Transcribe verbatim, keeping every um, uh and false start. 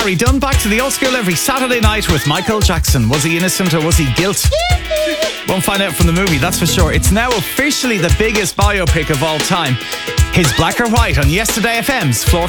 Harry Dunn back to the old school every Saturday night with Michael Jackson. Was he innocent or was he guilt? Won't find out from the movie, that's for sure. It's now officially the biggest biopic of all time. His Black or White on Yesterday F M's Floor